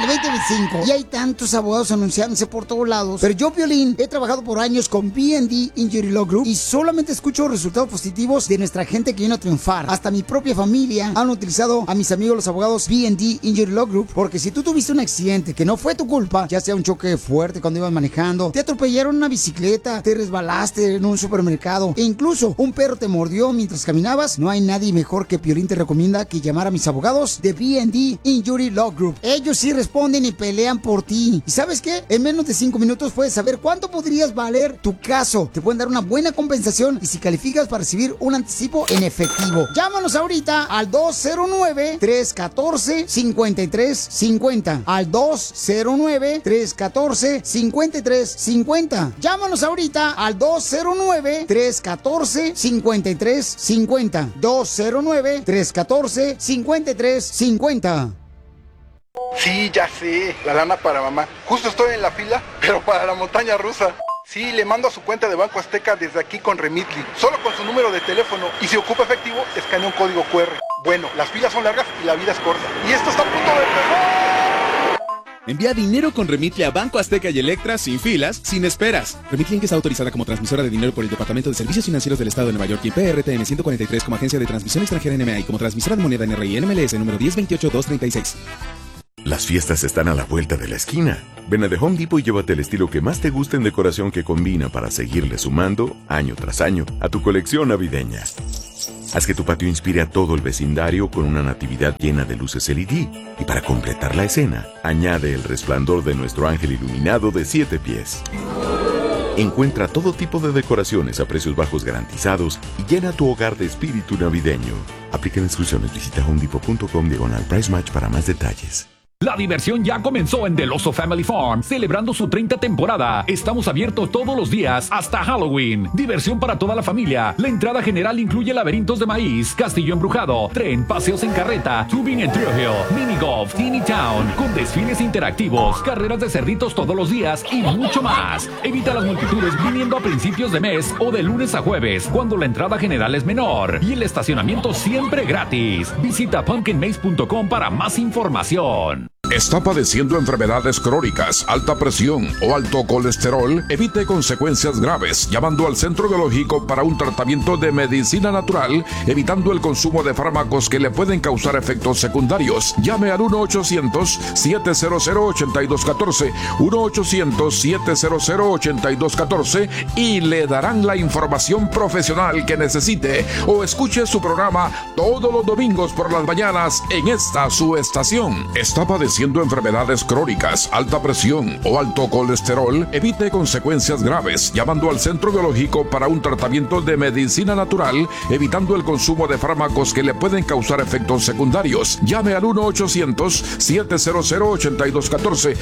el 2025 y hay tantos abogados anunciándose por todos lados. Pero yo, Piolín, he trabajado por años con B&D Injury Law Group y solamente escucho resultados positivos de nuestra gente que vino a triunfar. Hasta mi propia familia han utilizado a mis amigos los abogados B&D Injury Law Group, porque si tú tuviste un accidente que no fue tu culpa, ya sea un choque fuerte cuando ibas manejando, te atropellaron una bicicleta, te resbalaste en un supermercado e incluso un perro te mordió mientras caminabas, no hay nadie mejor que Piolín te recomienda que llamar a mis abogados de B&D Injury Law Group. Ellos sí responden y pelean por ti. ¿Y sabes qué? En menos de 5 minutos puedes saber cuánto podrías valer tu caso. Te pueden dar una buena compensación y si calificas para recibir un anticipo en efectivo. Llámanos ahorita al 209-314-5350. Al 209-314-5350. Llámanos ahorita al 209-314-5350. 209-314-5350. Sí, ya sé, la lana para mamá. Justo estoy en la fila, pero para la montaña rusa. Sí, le mando a su cuenta de Banco Azteca desde aquí con Remitly, solo con su número de teléfono. Y si ocupa efectivo, escanea un código QR. Bueno, las filas son largas y la vida es corta. Y esto está a punto de empezar. Envía dinero con Remitly a Banco Azteca y Electra sin filas, sin esperas. Remitly Inc. está autorizada como transmisora de dinero por el Departamento de Servicios Financieros del Estado de Nueva York y PRTN 143 como agencia de transmisión extranjera NMA y como transmisora de moneda NRI NMLS número 1028236. Las fiestas están a la vuelta de la esquina. Ven a The Home Depot y llévate el estilo que más te guste en decoración que combina para seguirle sumando, año tras año, a tu colección navideña. Haz que tu patio inspire a todo el vecindario con una natividad llena de luces LED. Y para completar la escena, añade el resplandor de nuestro ángel iluminado de 7 pies. Encuentra todo tipo de decoraciones a precios bajos garantizados y llena tu hogar de espíritu navideño. Aplican instrucciones. Visita homedepot.com/price match para más detalles. La diversión ya comenzó en Del Oso Family Farm, celebrando su 30 temporada. Estamos abiertos todos los días hasta Halloween. Diversión para toda la familia. La entrada general incluye laberintos de maíz, castillo embrujado, tren, paseos en carreta, tubing en Trio Hill, mini golf, Teeny Town, con desfiles interactivos, carreras de cerditos todos los días y mucho más. Evita las multitudes viniendo a principios de mes o de lunes a jueves, cuando la entrada general es menor y el estacionamiento siempre gratis. Visita pumpkinmaze.com para más información. ¿Está padeciendo enfermedades crónicas, alta presión o alto colesterol? Evite consecuencias graves llamando al Centro Biológico para un tratamiento de medicina natural, evitando el consumo de fármacos que le pueden causar efectos secundarios. Llame al 1-800-700-8214, 1-800-700-8214 y le darán la información profesional que necesite, o escuche su programa todos los domingos por las mañanas en esta su estación. ¿Está padeciendo enfermedades crónicas, alta presión o alto colesterol? Evite consecuencias graves llamando al Centro Biológico para un tratamiento de medicina natural, evitando el consumo de fármacos que le pueden causar efectos secundarios. Llame al 1-800-700-8214,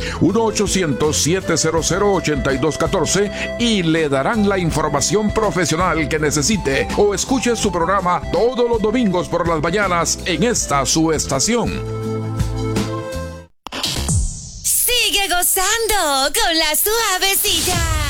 1-800-700-8214 y le darán la información profesional que necesite, o escuche su programa todos los domingos por las mañanas en esta su estación. Sigue gozando con la suavecita.